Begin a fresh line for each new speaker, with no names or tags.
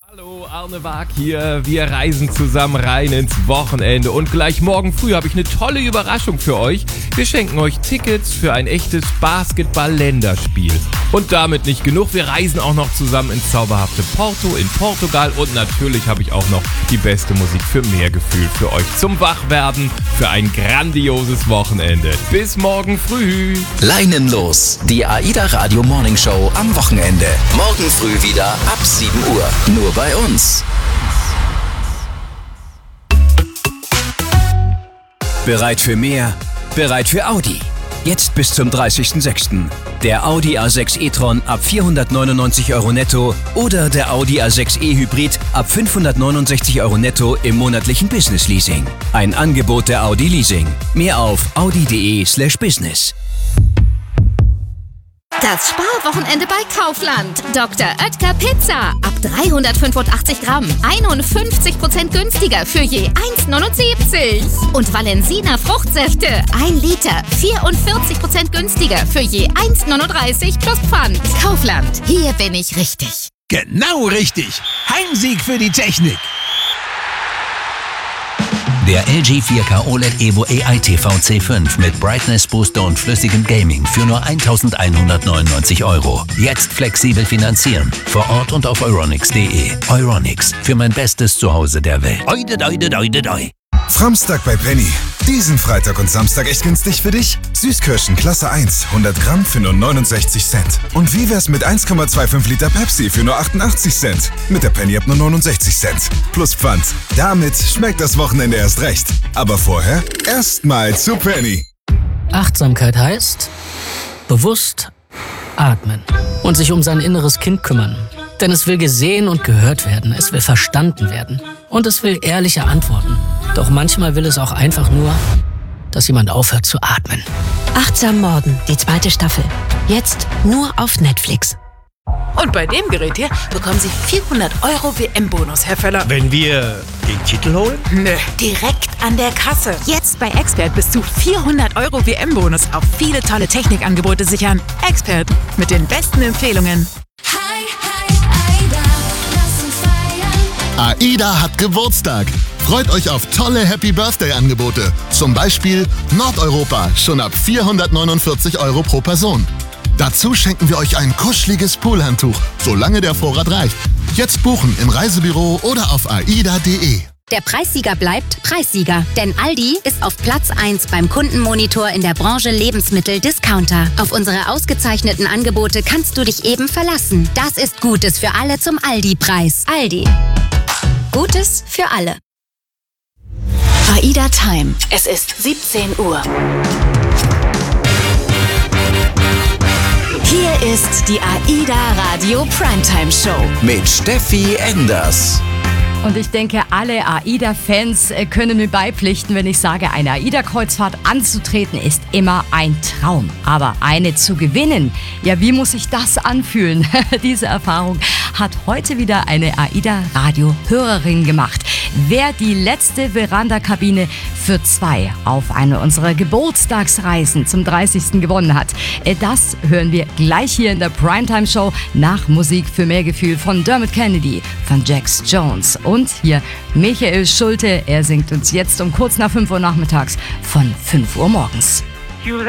Hallo, Arne Wag hier. Wir reisen zusammen rein ins Wochenende und gleich morgen früh habe ich eine tolle Überraschung für euch. Wir schenken euch Tickets für ein echtes Basketball-Länderspiel. Und damit nicht genug, wir reisen auch noch zusammen ins zauberhafte Porto in Portugal und natürlich habe ich auch noch die beste Musik für mehr Gefühl für euch zum Wachwerden für ein grandioses Wochenende. Bis morgen früh.
Leinenlos, die AIDA Radio Morning Show am Wochenende. Morgen früh wieder ab 7 Uhr. Nur bei uns. Bereit für mehr? Bereit für Audi. Jetzt bis zum 30.06. Der Audi A6 e-tron ab 499 € netto oder der Audi A6 e-Hybrid ab 569 € netto im monatlichen Business Leasing. Ein Angebot der Audi Leasing. Mehr auf audi.de/business.
Das Sparwochenende bei Kaufland. Dr. Oetker Pizza. Ab 385 Gramm. 51% günstiger für je 1,79. Und Valensina Fruchtsäfte. 1 Liter. 44% günstiger für je 1,39 plus Pfand. Kaufland. Hier bin ich richtig.
Genau richtig. Heimsieg für die Technik.
Der LG 4K OLED Evo AI TV C5 mit Brightness Booster und flüssigem Gaming für nur 1.199 €. Jetzt flexibel finanzieren. Vor Ort und auf euronics.de. Euronics, für mein bestes Zuhause der Welt. Oide, oide, oide, oide.
Samstag bei Penny. Diesen Freitag und Samstag echt günstig für dich? Süßkirschen Klasse 1, 100 Gramm für nur 69 Cent. Und wie wär's mit 1,25 Liter Pepsi für nur 88 Cent? Mit der Penny ab nur 69 Cent. Plus Pfand. Damit schmeckt das Wochenende erst recht. Aber vorher erstmal zu Penny.
Achtsamkeit heißt bewusst atmen und sich um sein inneres Kind kümmern. Denn es will gesehen und gehört werden, es will verstanden werden und es will ehrliche Antworten. Doch manchmal will es auch einfach nur, dass jemand aufhört zu atmen.
Achtsam Morden, die 2. Staffel. Jetzt nur auf Netflix.
Und bei dem Gerät hier bekommen Sie 400 € WM-Bonus, Herr Völler.
Wenn wir den Titel holen?
Nö, direkt an der Kasse. Jetzt bei Expert bis zu 400 € WM-Bonus auf viele tolle Technikangebote sichern. Expert, mit den besten Empfehlungen.
AIDA hat Geburtstag. Freut euch auf tolle Happy-Birthday-Angebote. Zum Beispiel Nordeuropa, schon ab 449 € pro Person. Dazu schenken wir euch ein kuscheliges Poolhandtuch, solange der Vorrat reicht. Jetzt buchen im Reisebüro oder auf aida.de.
Der Preissieger bleibt Preissieger, denn Aldi ist auf Platz 1 beim Kundenmonitor in der Branche Lebensmittel-Discounter. Auf unsere ausgezeichneten Angebote kannst du dich eben verlassen. Das ist Gutes für alle zum Aldi-Preis. Aldi. Gutes für alle.
AIDA Time. Es ist 17 Uhr. Hier ist die AIDA Radio Primetime Show.
Mit Steffi Enders.
Und ich denke, alle AIDA-Fans können mir beipflichten, wenn ich sage, eine AIDA-Kreuzfahrt anzutreten ist immer ein Traum. Aber eine zu gewinnen, ja, wie muss sich das anfühlen? Diese Erfahrung hat heute wieder eine AIDA-Radio-Hörerin gemacht. Wer die letzte Veranda-Kabine für 2 auf eine unserer Geburtstagsreisen zum 30. gewonnen hat, das hören wir gleich hier in der Primetime-Show nach Musik für mehr Gefühl von Dermot Kennedy, von Jax Jones. Und hier Michael Schulte, er singt uns jetzt um kurz nach 5 Uhr nachmittags von 5 Uhr morgens.